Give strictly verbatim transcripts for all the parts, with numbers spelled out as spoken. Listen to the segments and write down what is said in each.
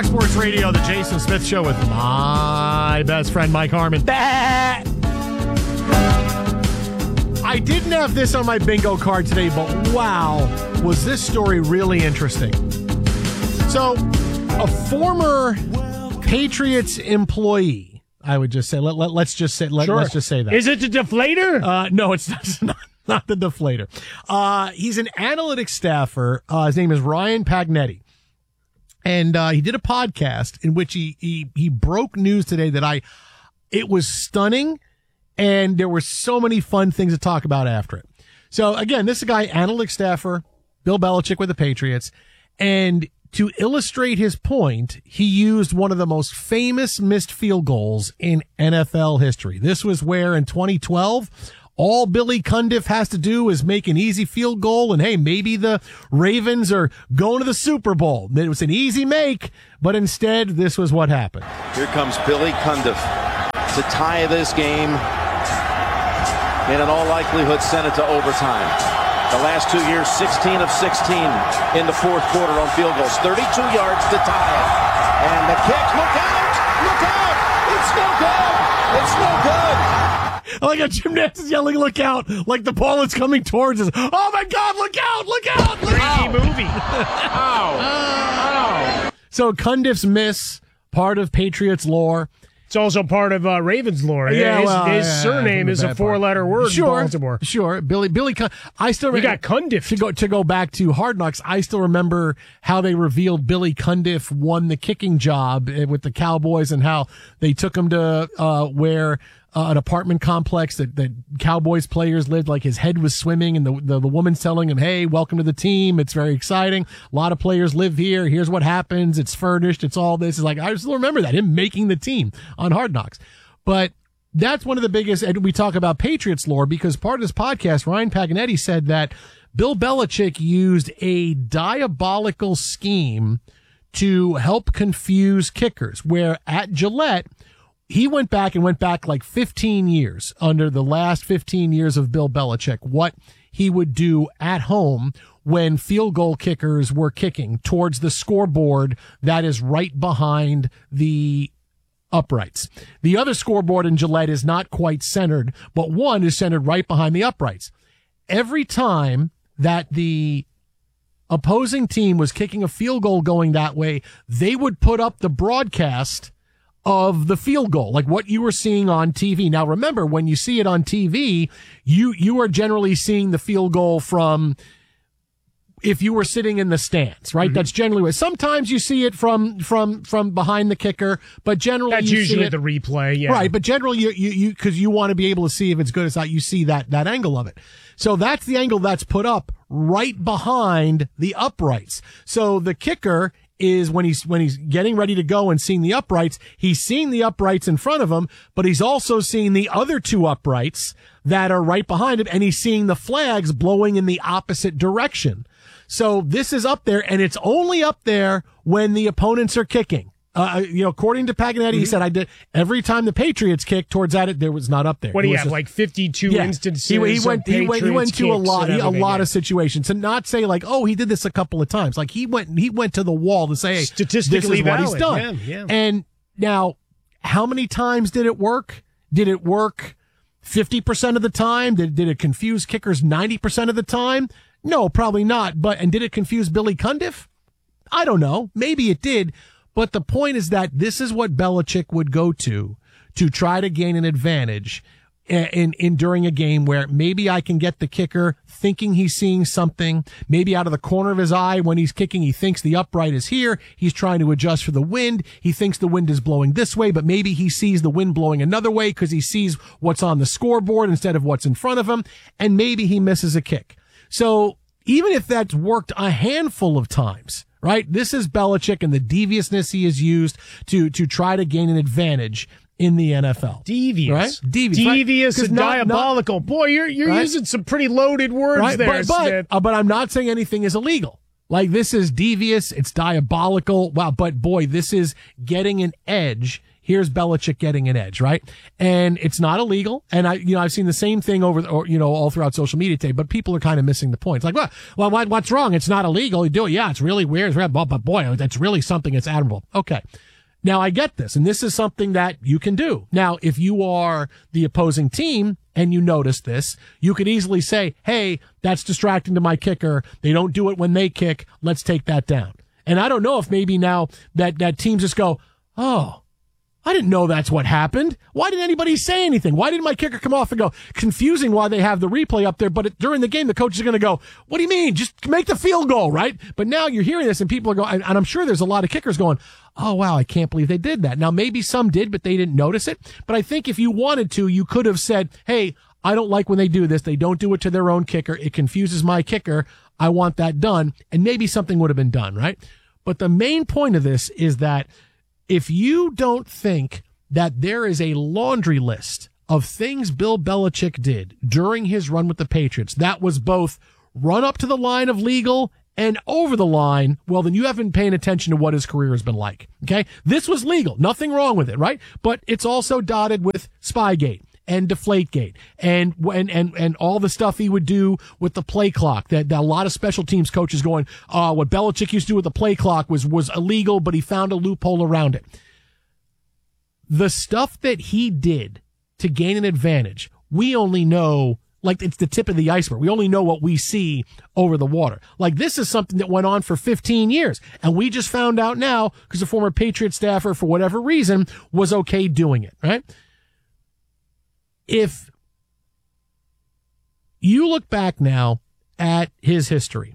Fox Sports Radio, the Jason Smith Show with my best friend, Mike Harmon. Bah! I didn't have this on my bingo card today, but wow, was this story really interesting. So, a former Patriots employee, I would just say, let, let, let's just say, let, sure. let's just say that. Is it the deflator? Uh, no, it's not, it's not, not the deflator. Uh, he's an analytics staffer. Uh, his name is Ryan Pagnetti. And, uh, he did a podcast in which he, he, he broke news today that I, it was stunning. And there were so many fun things to talk about after it. So again, this is a guy, analytics staffer, Bill Belichick with the Patriots. And to illustrate his point, he used one of the most famous missed field goals in N F L history. This was where in twenty twelve, all Billy Cundiff has to do is make an easy field goal, and hey, maybe the Ravens are going to the Super Bowl. It was an easy make, but instead, this was what happened. Here comes Billy Cundiff to tie this game, and in all likelihood send it to overtime. The last two years, sixteen of sixteen in the fourth quarter on field goals. thirty-two yards to tie it. And the kick, look out! Look out! It's no good! It's no good! I like how Jim Nance is yelling, look out, like the ball is coming towards us. Oh my God, look out, look out! Look out. three D movie. Ow. Ow. So Cundiff's miss, part of Patriots lore. It's also part of uh, Ravens lore. Yeah, his well, his yeah, surname is a four-letter word sure, in Baltimore. Sure, Billy Billy. Cun- I still You remember, got Cundiff to go to go back to Hard Knocks. I still remember how they revealed Billy Cundiff won the kicking job with the Cowboys and how they took him to uh, where. Uh, an apartment complex that, that Cowboys players lived, like his head was swimming and the, the, the woman's telling him, hey, welcome to the team. It's very exciting. A lot of players live here. Here's what happens. It's furnished. It's all this. It's like, I still remember that, him making the team on Hard Knocks. But that's one of the biggest, and we talk about Patriots lore because part of this podcast, Ryan Pagnetti said that Bill Belichick used a diabolical scheme to help confuse kickers, where at Gillette, he went back and went back like fifteen years under the last fifteen years of Bill Belichick, what he would do at home when field goal kickers were kicking towards the scoreboard that is right behind the uprights. The other scoreboard in Gillette is not quite centered, but one is centered right behind the uprights. Every time that the opposing team was kicking a field goal going that way, they would put up the broadcast of the field goal, like what you were seeing on T V. Now, remember, when you see it on T V, you, you are generally seeing the field goal from if you were sitting in the stands, right? Mm-hmm. That's generally what, sometimes you see it from, from, from behind the kicker, but generally that's you usually see it, the replay. Yeah. Right. But generally you, you, you, cause you want to be able to see if it's good or not, you see that, that angle of it. So that's the angle that's put up right behind the uprights. So the kicker is when he's, when he's getting ready to go and seeing the uprights, he's seeing the uprights in front of him, but he's also seeing the other two uprights that are right behind him, and he's seeing the flags blowing in the opposite direction. So this is up there, and it's only up there when the opponents are kicking. Uh, you know, according to Pagnetti, mm-hmm. he said, I did every time the Patriots kicked towards that, it, there was not up there. What do you have, just, like fifty-two yeah. instances? He, he went, he went, he went to a lot, a lot yeah. of situations, to not say like, oh, he did this a couple of times. Like he went, he went to the wall to say, hey, statistically this is what valid. he's done. Yeah, yeah. And now, how many times did it work? Did it work fifty percent of the time? Did, did it confuse kickers ninety percent of the time? No, probably not. But, and did it confuse Billy Cundiff? I don't know. Maybe it did. But the point is that this is what Belichick would go to, to try to gain an advantage in, in during a game where maybe I can get the kicker thinking he's seeing something, maybe out of the corner of his eye when he's kicking, he thinks the upright is here. He's trying to adjust for the wind. He thinks the wind is blowing this way, but maybe he sees the wind blowing another way because he sees what's on the scoreboard instead of what's in front of him. And maybe he misses a kick. So even if that's worked a handful of times, right? This is Belichick and the deviousness he has used to, to try to gain an advantage in the N F L. Devious. Right? Devious. Devious right? and not, diabolical. Not, Boy, you're, you're right? using some pretty loaded words right? there, but, but, Smith. uh, but I'm not saying anything is illegal. Like, this is devious. It's diabolical. Wow. But boy, this is getting an edge here's Belichick getting an edge, right? And it's not illegal. And I, you know, I've seen the same thing over, or, you know, all throughout social media today, but people are kind of missing the point. It's like, well, well, what, what's wrong? It's not illegal. You do it. Yeah, it's really weird. It's weird, but boy, that's really something that's admirable. Okay. Now I get this, and this is something that you can do. Now, if you are the opposing team and you notice this, you could easily say, hey, that's distracting to my kicker. They don't do it when they kick. Let's take that down. And I don't know if maybe now that, that teams just go, oh, I didn't know that's what happened. Why didn't anybody say anything? Why didn't my kicker come off and go? Confusing why they have the replay up there, but it, during the game, the coach is going to go, what do you mean? Just make the field goal, right? But now you're hearing this and people are going, and, and I'm sure there's a lot of kickers going, oh, wow, I can't believe they did that. Now, maybe some did, but they didn't notice it. But I think if you wanted to, you could have said, hey, I don't like when they do this. They don't do it to their own kicker. It confuses my kicker. I want that done. And maybe something would have been done, right? But the main point of this is that if you don't think that there is a laundry list of things Bill Belichick did during his run with the Patriots that was both run up to the line of legal and over the line, well, then you haven't been paying attention to what his career has been like. Okay? This was legal. Nothing wrong with it, right? But it's also dotted with Spygate and Deflategate and, and, and, and all the stuff he would do with the play clock that, that a lot of special teams coaches going, uh, what Belichick used to do with the play clock was, was illegal, but he found a loophole around it. The stuff that he did to gain an advantage, we only know, like it's the tip of the iceberg. We only know what we see over the water. Like this is something that went on for fifteen years. And we just found out now because a former Patriot staffer, for whatever reason, was okay doing it, right? If you look back now at his history,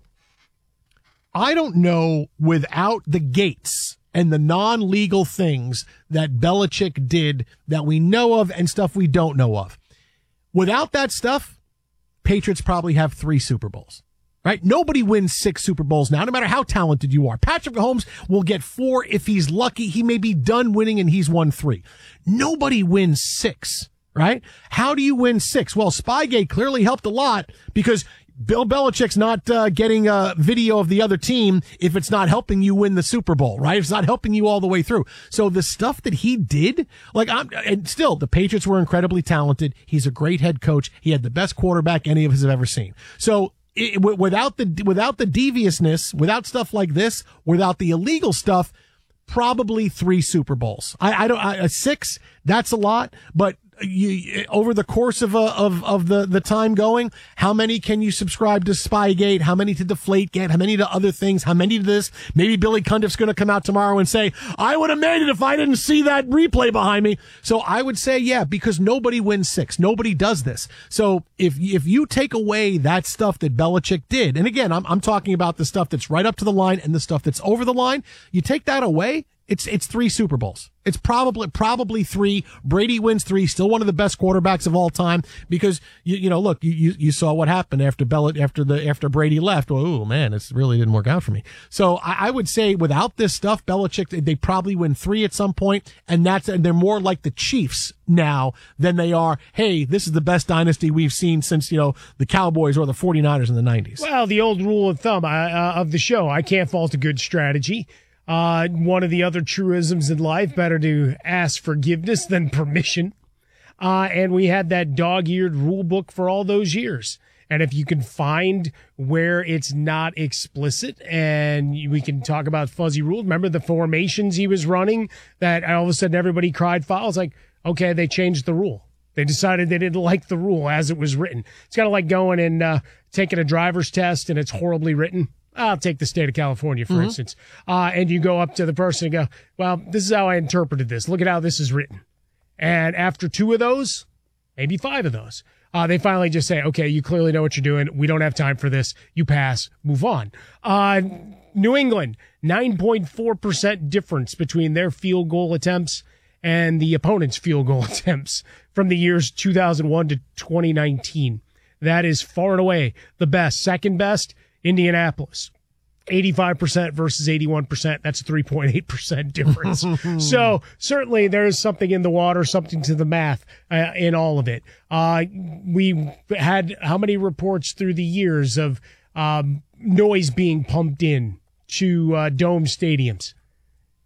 I don't know without the gates and the non-legal things that Belichick did that we know of and stuff we don't know of. Without that stuff, Patriots probably have three Super Bowls, right? Nobody wins six Super Bowls now, no matter how talented you are. Patrick Mahomes will get four if he's lucky. He may be done winning and he's won three. Nobody wins six, right? How do you win six? Well, Spygate clearly helped a lot because Bill Belichick's not uh, getting a video of the other team if it's not helping you win the Super Bowl, right? If it's not helping you all the way through. So the stuff that he did, like I'm, and still the Patriots were incredibly talented. He's a great head coach. He had the best quarterback any of us have ever seen. So it, without the, without the deviousness, without stuff like this, without the illegal stuff, probably three Super Bowls. I, I don't, I, a six, that's a lot, but you, over the course of, a, of, of the, the time going, how many can you subscribe to Spygate? How many to Deflategate? How many to other things? How many to this? Maybe Billy Cundiff's going to come out tomorrow and say, I would have made it if I didn't see that replay behind me. So I would say, yeah, because nobody wins six. Nobody does this. So if, if you take away that stuff that Belichick did, and again, I'm, I'm talking about the stuff that's right up to the line and the stuff that's over the line, you take that away, It's it's three Super Bowls. It's probably probably three. Brady wins three. Still one of the best quarterbacks of all time because you you know look you you, you saw what happened after Bell after the after Brady left. Well, oh man, it really didn't work out for me. So I, I would say without this stuff, Belichick they probably win three at some point, and that's and they're more like the Chiefs now than they are. Hey, this is the best dynasty we've seen since you know the Cowboys or the forty-niners in the nineties. Well, the old rule of thumb uh, of the show: I can't fault a good strategy. Uh, one of the other truisms in life, better to ask forgiveness than permission. Uh, and we had that dog-eared rule book for all those years. And if you can find where it's not explicit and we can talk about fuzzy rules, remember the formations he was running that all of a sudden everybody cried foul? It's like, okay, they changed the rule. They decided they didn't like the rule as it was written. It's kind of like going and uh, taking a driver's test and it's horribly written. I'll take the state of California, for mm-hmm. instance. Uh, and you go up to the person and go, well, this is how I interpreted this. Look at how this is written. And after two of those, maybe five of those, uh, they finally just say, okay, you clearly know what you're doing. We don't have time for this. You pass, move on. Uh, New England, nine point four percent difference between their field goal attempts and the opponent's field goal attempts from the years two thousand one to twenty nineteen. That is far and away the best. Second best, Indianapolis, eighty-five percent versus eighty-one percent. That's a three point eight percent difference. So certainly there is something in the water, something to the math uh, in all of it. Uh, we had how many reports through the years of um, noise being pumped in to uh, dome stadiums?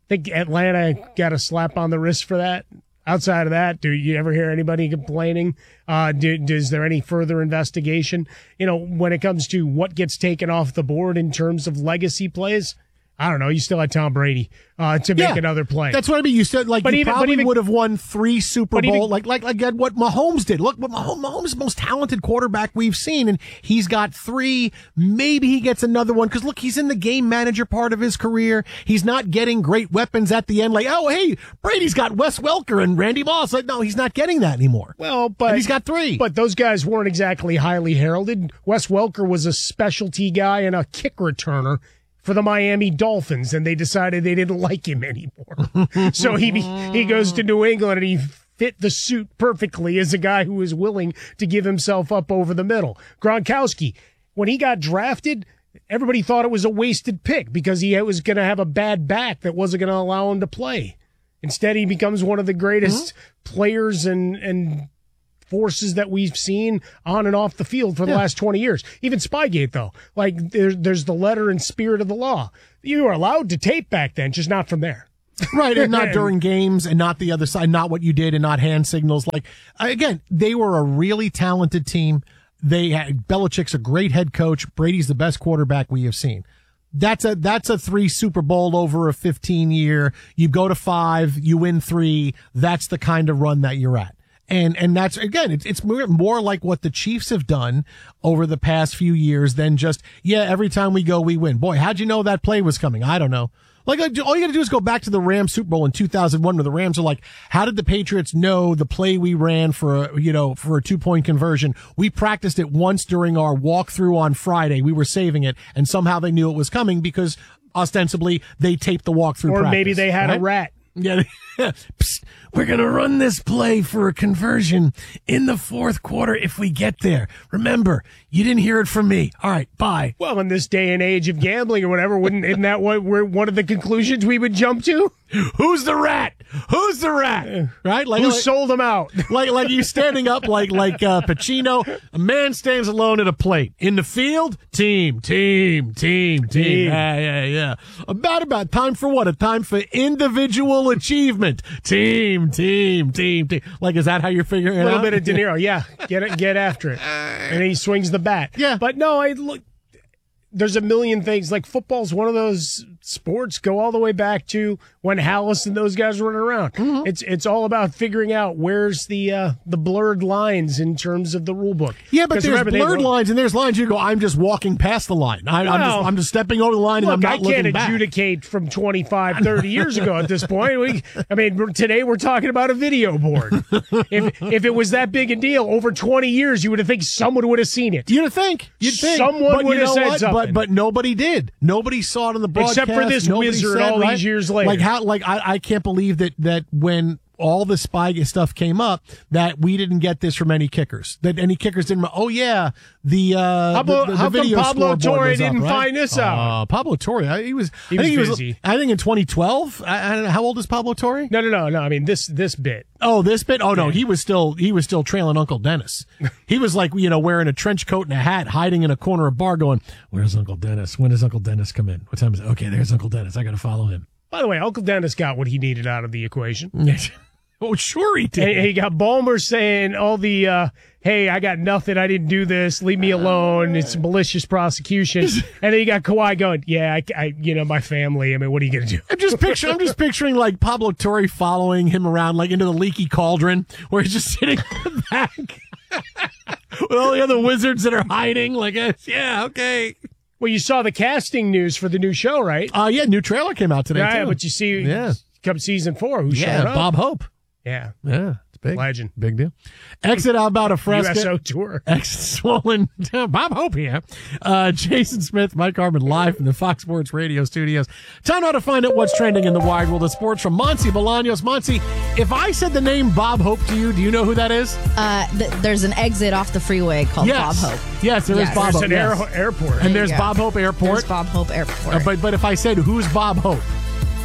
think Atlanta got a slap on the wrist for that. Outside of that, do you ever hear anybody complaining? Uh, do, is there any further investigation? You know, when it comes to what gets taken off the board in terms of legacy plays, I don't know. You still had Tom Brady uh, to make yeah, another play. That's what I mean. You said like but you even, probably even, would have won three Super Bowl, even, like like again what Mahomes did. Look, what Mahomes, Mahomes is the most talented quarterback we've seen, and he's got three. Maybe he gets another one because look, he's in the game manager part of his career. He's not getting great weapons at the end. Like, oh hey, Brady's got Wes Welker and Randy Moss. Like, no, he's not getting that anymore. Well, but and he's got three. But those guys weren't exactly highly heralded. Wes Welker was a specialty guy and a kick returner for the Miami Dolphins, and they decided they didn't like him anymore. So he he goes to New England, and he fit the suit perfectly as a guy who was willing to give himself up over the middle. Gronkowski, when he got drafted, everybody thought it was a wasted pick because he was going to have a bad back that wasn't going to allow him to play. Instead, he becomes one of the greatest mm-hmm. players and and forces that we've seen on and off the field for the yeah. last twenty years. Even Spygate, though, like there's there's the letter and spirit of the law. You were allowed to tape back then, just not from there. Right, and not during games, and not the other side, not what you did, and not hand signals. Like, again, they were a really talented team. They had, Belichick's a great head coach. Brady's the best quarterback we have seen. That's a, that's a three Super Bowl over a fifteen year. You go to five, you win three. That's the kind of run that you're at. And, and that's, again, it's, it's more, more like what the Chiefs have done over the past few years than just, yeah, every time we go, we win. Boy, how'd you know that play was coming? I don't know. Like, all you gotta do is go back to the Rams Super Bowl in two thousand one where the Rams are like, how did the Patriots know the play we ran for a, you know, for a two point conversion? We practiced it once during our walkthrough on Friday. We were saving it, and somehow they knew it was coming because ostensibly they taped the walkthrough or practice. Or maybe they had right? a rat. Yeah. Psst, we're going to run this play for a conversion in the fourth quarter if we get there. Remember, you didn't hear it from me. All right, bye. Well, in this day and age of gambling or whatever, wouldn't isn't that what we're, one of the conclusions we would jump to? Who's the rat? Who's the rat? Right? Like, Who like, sold him out? Like like you standing up like like uh, Pacino. A man stands alone at a plate. In the field, team, team, team, team. team. Yeah, yeah, yeah. About about time for what? A time for individual achievement. Team, team, team, team. Like, is that how you're figuring it out? A little bit of De Niro. Yeah, get it, get after it. And he swings the bat. Yeah. But no, I look. There's a million things. Like, football's one of those sports go all the way back to when Hallis and those guys were running around. Mm-hmm. It's it's all about figuring out where's the uh, the blurred lines in terms of the rule book. Yeah, but there's remember, blurred lines and there's lines you go, I'm just walking past the line. I, well, I'm just I'm just stepping over the line look, and I'm not looking I can't back. adjudicate from twenty-five, thirty years ago at this point. We, I mean, today we're talking about a video board. If if it was that big a deal over twenty years, you would have think someone would have seen it. You'd think. You'd think. Someone but would you have know said what? something. But but nobody did. Nobody saw it on the broadcast. Except for this Nobody wizard said, all right? these years later. Like how? Like I, I can't believe that that when all the Spygate stuff came up, that we didn't get this from any kickers. That any kickers didn't. Oh yeah, the uh, Pablo, the, the, how the video come Pablo Torre was didn't up, right? find this out? Uh, Pablo Torre, I, he was. He I was think busy. he was. I think in twenty twelve. I, I don't know how old is Pablo Torre. No, no, no, no. I mean this this bit. Oh, this bit. Oh no, he was still he was still trailing Uncle Dennis. He was like, you know, wearing a trench coat and a hat, hiding in a corner of a bar, going, "Where's Uncle Dennis? When does Uncle Dennis come in? What time is it? Okay, there's Uncle Dennis. I got to follow him." By the way, Uncle Dennis got what he needed out of the equation. Oh, sure he did. And he got Ballmer saying all the, uh, hey, I got nothing. I didn't do this. Leave me alone. It's malicious prosecution. And then you got Kawhi going, yeah, I, I you know, my family. I mean, what are you going to do? I'm just picturing, I'm just picturing like Pablo Torre following him around like into the leaky cauldron where he's just sitting in the back with all the other wizards that are hiding. Like, uh, yeah, okay. Well, you saw the casting news for the new show, right? Uh, yeah, new trailer came out today, yeah, too. but you see, yeah. come season four, who yeah, showed up? Bob Hope. Yeah. Yeah, it's big. Legend. Big deal. Exit out about a Fresca. U S O tour. Exit swollen. Bob Hope here. Uh, Jason Smith, Mike Harmon live from the Fox Sports Radio studios. Time now to find out what's trending in the wide world of sports from Monty Bolaños. Monty, if I said the name Bob Hope to you, do you know who that is? Uh, th- there's an exit off the freeway called yes. Bob Hope. Yes, there yes. is Bob there's Hope. An yes. air- airport. And there's go. Bob Hope Airport. There's Bob Hope Airport. Uh, but, but if I said, who's Bob Hope?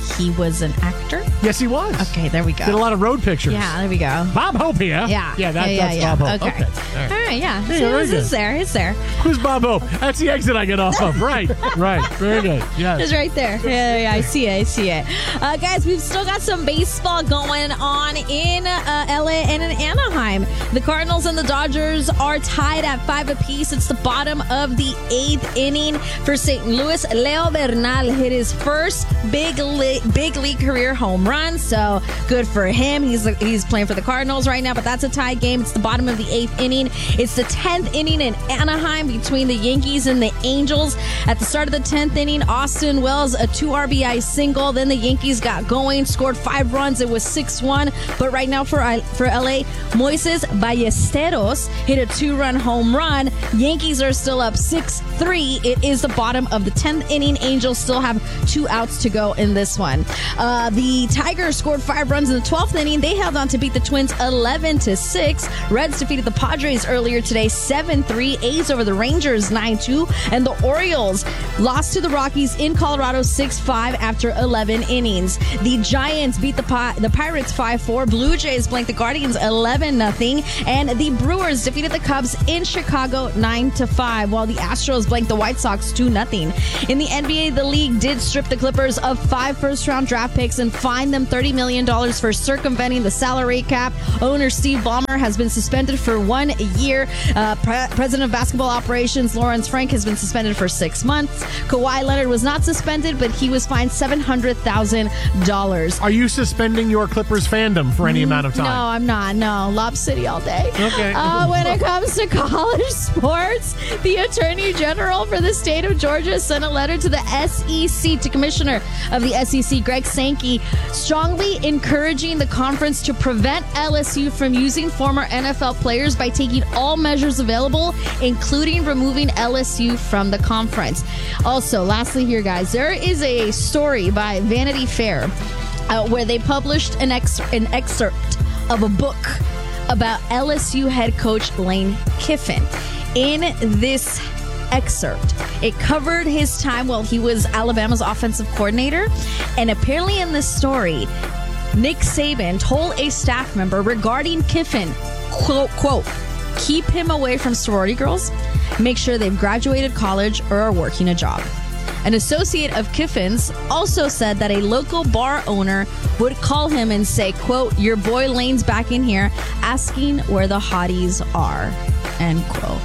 he was an actor? Yes, he was. Okay, there we go. Did a lot of road pictures. Yeah, there we go. Bob Hope here. Yeah. Yeah, that, yeah, yeah, that's yeah. Bob Hope. Okay. Okay. All right. All right, yeah. Yeah, So very it's, good. it's there. It's there. Who's Bob Hope? That's the exit I get off of. Right, right. Very good. Yes. It's right there. Yeah, yeah, I see it. I see it. Uh, guys, we've still got some baseball going on in uh, L A and in Anaheim. The Cardinals and the Dodgers are tied at five apiece. It's the bottom of the eighth inning for Saint Louis. Leo Bernal hit his first big li- big league career home run, so good for him. He's he's playing for the Cardinals right now, but that's a tie game. It's the bottom of the eighth inning. It's the tenth inning in Anaheim between the Yankees and the Angels. At the start of the tenth inning, Austin Wells, a two R B I single. Then the Yankees got going, scored five runs. It was six one. But right now for, for L A, Moises Ballesteros hit a two-run home run. Yankees are still up six three. It is the bottom of the tenth inning. Angels still have two outs to go in this one. Uh, the Tigers scored five runs in the twelfth inning. They held on to beat the Twins eleven to six. Reds defeated the Padres earlier today seven three. A's over the Rangers nine two. And the Orioles lost to the Rockies in Colorado six five after eleven innings. The Giants beat the Pi- the Pirates five four. Blue Jays blanked the Guardians eleven nothing. And the Brewers defeated the Cubs in Chicago nine to five, while the Astros blanked the White Sox two nothing. In the N B A, the league did strip the Clippers of five first-round draft picks and fined them thirty million dollars for circumventing the salary cap. Owner Steve Ballmer has been suspended for one year. Uh, Pre- President of Basketball Operations Lawrence Frank has been suspended for six months. Kawhi Leonard was not suspended, but he was fined seven hundred thousand dollars. Are you suspending your Clippers fandom for any amount of time? No, I'm not. No, Lob City all day. Okay. Uh, when it comes to college sports, the Attorney General for the state of Georgia sent a letter to the S E C, to Commissioner of the S E C, Greg Sankey, strongly encouraging the conference to prevent L S U from using former N F L players by taking all measures available, including removing L S U from the conference. Also, lastly here, guys, there is a story by Vanity Fair uh, where they published an, ex- an excerpt of a book about L S U head coach Lane Kiffin. In this excerpt, it covered his time while he was Alabama's offensive coordinator. And apparently in this story, Nick Saban told a staff member regarding Kiffin, quote, quote, keep him away from sorority girls, make sure they've graduated college or are working a job. An associate of Kiffin's also said that a local bar owner would call him and say, quote, your boy Lane's back in here asking where the hotties are, end quote.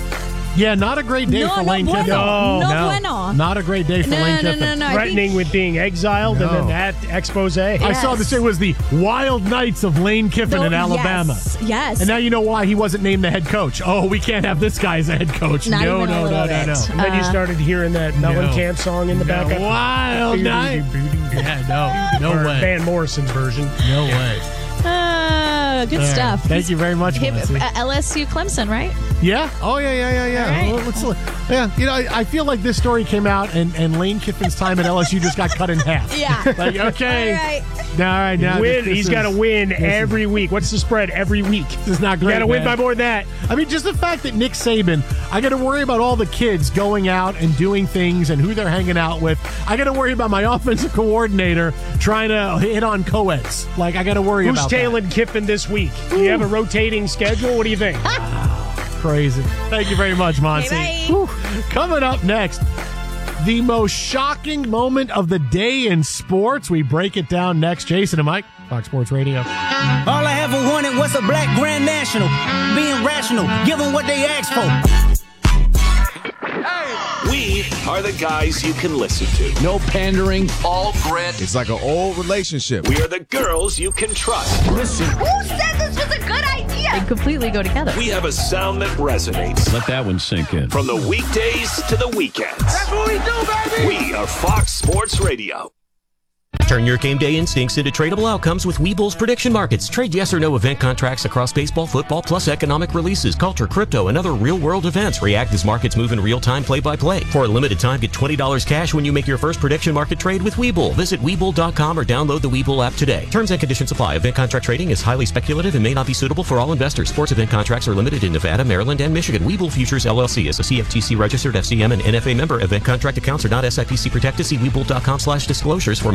Yeah, not a great day No, for no Lane bueno. Kiffin. No, No no, bueno. Not a great day for No, Lane no, Kiffin. no, no, I Threatening think- with being exiled, and No. then that expose. I saw this. It was the wild nights of Lane Kiffin No, in Alabama. Yes, yes. And now you know why he wasn't named the head coach. Oh, we can't have this guy as a head coach. Not no, even a no, no, little no, no, bit. And then you Uh, started hearing that Mellencamp song in the no. back. Wild night. Yeah, no, no Or way. Van Morrison's version. No way. Uh, good All right. stuff. Thank you very much, Him- Melissa. uh, L S U Clemson, right? Yeah. Oh, yeah, yeah, yeah, yeah. All right. Well, let's look. Yeah. You know, I, I feel like this story came out, and, and Lane Kiffin's time at L S U just got cut in half. Yeah. Like, okay. All right. Now, all right, now Win. this He's is- got to win this is- every week. What's the spread every week? This is not You great. got to win man. by more than that. I mean, just the fact that Nick Saban, I got to worry about all the kids going out and doing things and who they're hanging out with. I got to worry about my offensive coordinator trying to hit on co-eds. Like, I got to worry Who's about tailing Kiffin this week? Do you have a rotating schedule? What do you think? that. Crazy. Thank you very much, Monty. Okay, bye. Whew. Coming up next, the most shocking moment of the day in sports. We break it down next. Jason and Mike, Fox Sports Radio. All I ever wanted was a black Grand National. Being rational, give them what they asked for. We are the guys you can listen to. No pandering. All grit. It's like an old relationship. We are the girls you can trust. Listen. Who said this was a good idea? They completely go together. We have a sound that resonates. Let that one sink in. From the weekdays to the weekends. That's what we do, baby! We are Fox Sports Radio. Turn your game day instincts into tradable outcomes with Webull's prediction markets. Trade yes or no event contracts across baseball, football, plus economic releases, culture, crypto, and other real-world events. React as markets move in real time, play-by-play. For a limited time, get twenty dollars cash when you make your first prediction market trade with Webull. Visit Webull dot com or download the Webull app today. Terms and conditions apply. Event contract trading is highly speculative and may not be suitable for all investors. Sports event contracts are limited in Nevada, Maryland, and Michigan. Webull Futures, L L C is a C F T C-registered F C M and N F A member. Event contract accounts are not S I P C protected. See Webull dot com slash disclosures for more information.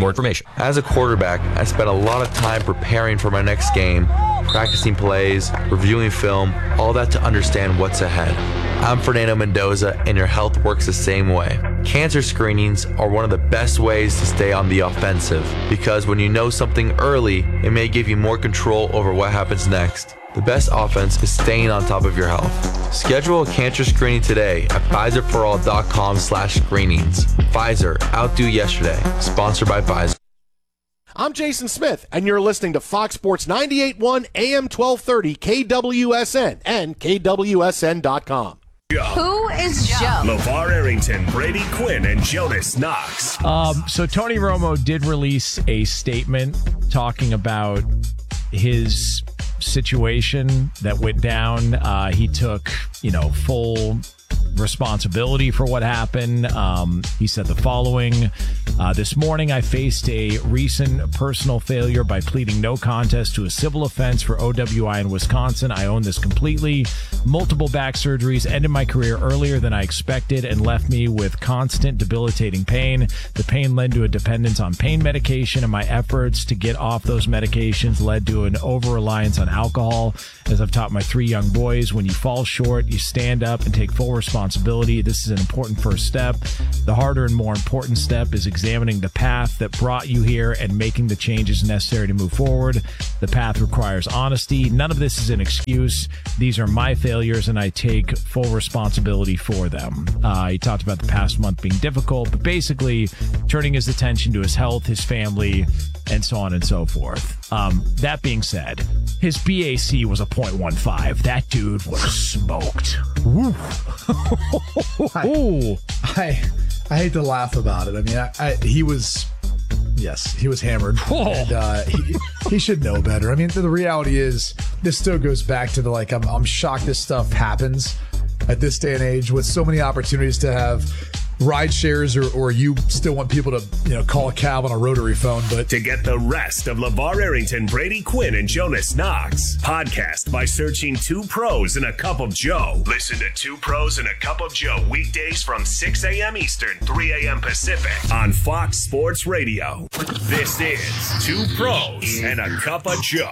As a quarterback, I spent a lot of time preparing for my next game, practicing plays, reviewing film, all that to understand what's ahead. I'm Fernando Mendoza, and your health works the same way. Cancer screenings are one of the best ways to stay on the offensive, because when you know something early, it may give you more control over what happens next. The best offense is staying on top of your health. Schedule a cancer screening today at Pfizer For All dot com slash screenings. Pfizer, outdo yesterday. Sponsored by Pfizer. I'm Jason Smith, and you're listening to Fox Sports ninety-eight point one A M twelve thirty K W S N and K W S N dot com. Who is Joe? LeVar Arrington, Brady Quinn, and Jonas Knox. Um, so Tony Romo did release a statement talking about his situation that went down. Uh, he took, you know, full responsibility for what happened. Um, he said the following. Uh, this morning, I faced a recent personal failure by pleading no contest to a civil offense for O W I in Wisconsin. I own this completely. Multiple back surgeries ended my career earlier than I expected and left me with constant debilitating pain. The pain led to a dependence on pain medication, and my efforts to get off those medications led to an over-reliance on alcohol. As I've taught my three young boys, when you fall short, you stand up and take full responsibility. This is an important first step. The harder and more important step is examining the path that brought you here and making the changes necessary to move forward. The path requires honesty. None of this is an excuse. These are my failures, and I take full responsibility for them. Uh, he talked about the past month being difficult, but basically turning his attention to his health, his family, and so on and so forth. Um, that being said, his B A C was a point one five. That dude was smoked. Ooh. I, I I hate to laugh about it. I mean, I, I, he was, yes, he was hammered. Oh. And uh, he, he should know better. I mean, the, the reality is, this still goes back to the, like, I'm, I'm shocked this stuff happens at this day and age with so many opportunities to have ride shares, or, or you still want people to, you know, call a cab on a rotary phone. But to get the rest of LeVar Arrington, Brady Quinn, and Jonas Knox, podcast by searching Two Pros and a Cup of Joe. Listen to Two Pros and a Cup of Joe weekdays from six a.m. Eastern, three a.m. Pacific on Fox Sports Radio. This is Two Pros and a Cup of Joe.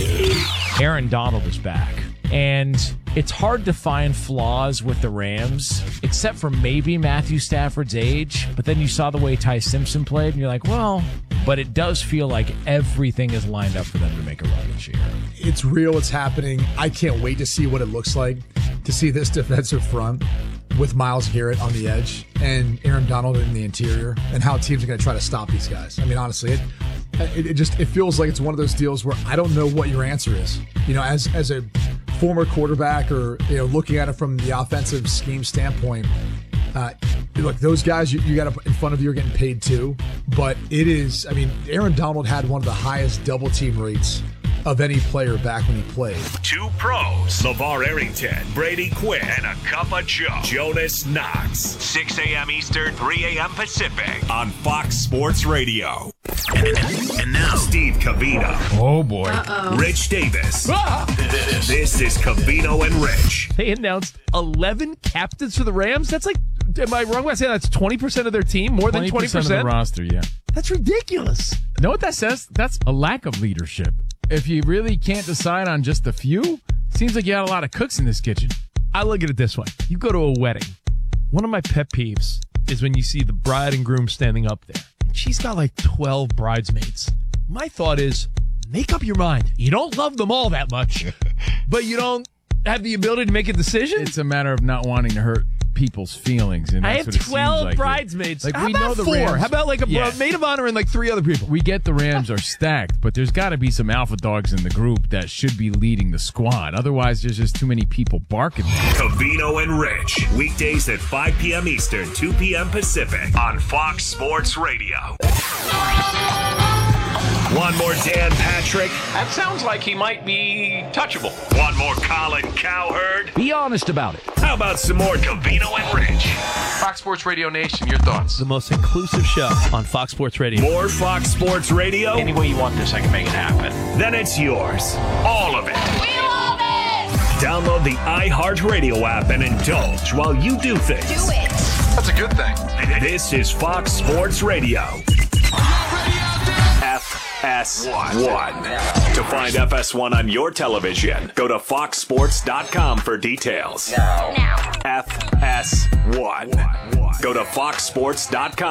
Aaron Donald is back. And it's hard to find flaws with the Rams, except for maybe Matthew Stafford's age. But then you saw the way Ty Simpson played, and you're like, well, but it does feel like everything is lined up for them to make a run this year. It's real. It's happening. I can't wait to see what it looks like to see this defensive front with Myles Garrett on the edge and Aaron Donald in the interior, and how teams are going to try to stop these guys. I mean, honestly, it, it, it just it feels like it's one of those deals where I don't know what your answer is. You know, as as a former quarterback, or, you know, looking at it from the offensive scheme standpoint, uh, look, those guys you, you got in front of you are getting paid too. But it is, I mean, Aaron Donald had one of the highest double team rates of any player back when he played. Two Pros, LeVar Arrington, Brady Quinn, and a Cup of Joe. Jonas Knox, six a.m. Eastern, three a.m. Pacific on Fox Sports Radio. And now, Steve Covino. Oh, boy. Uh-oh. Rich Davis. Ah! This is Covino and Rich. They announced eleven captains for the Rams. That's like, am I wrong when I say that's twenty percent of their team? More than twenty percent? of the roster, yeah. That's ridiculous. You know what that says? That's a lack of leadership. If you really can't decide on just a few, seems like you got a lot of cooks in this kitchen. I look at it this way. You go to a wedding. One of my pet peeves is when you see the bride and groom standing up there. She's got like twelve bridesmaids. My thought is, make up your mind. You don't love them all that much, but you don't have the ability to make a decision? It's a matter of not wanting to hurt people's feelings. And I that's have what it twelve seems like bridesmaids. Like, How we about know the four? Rams. How about like a Yeah. maid of honor and like three other people? We get the Rams are stacked, but there's got to be some alpha dogs in the group that should be leading the squad. Otherwise, there's just too many people barking. Covino and Rich, weekdays at five p.m. Eastern, two p.m. Pacific on Fox Sports Radio. One more Dan Patrick. That sounds like he might be touchable. One more Colin Cowherd. Be honest about it. How about some more Covino and Rich? Fox Sports Radio Nation, your thoughts? The most inclusive show on Fox Sports Radio. More Fox Sports Radio? Any way you want this, I can make it happen. Then it's yours. All of it. We love it! Download the iHeartRadio app and indulge while you do things. Do it! That's a good thing. This is Fox Sports Radio. Y'all ready out there? S one. To find F S one on your television, go to fox sports dot com for details. F S one. Go to fox sports dot com.